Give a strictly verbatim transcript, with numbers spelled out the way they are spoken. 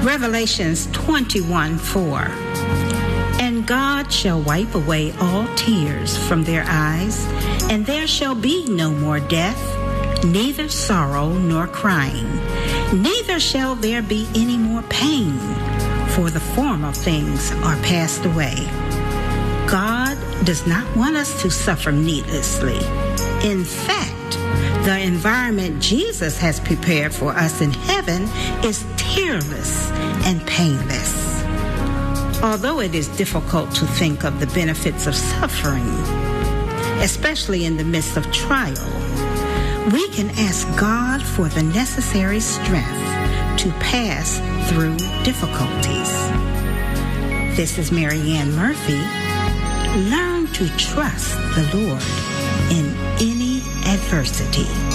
Revelations twenty-one four. And God shall wipe away all tears from their eyes, and there shall be no more death, neither sorrow nor crying, neither shall there be any more pain, for the former things are passed away. God does not want us to suffer needlessly. In fact, the environment Jesus has prepared for us in heaven is tearless and painless. Although it is difficult to think of the benefits of suffering, especially in the midst of trial, we can ask God for the necessary strength to pass through difficulties. This is Mary Ann Murphy. Learn to trust the Lord in any adversity.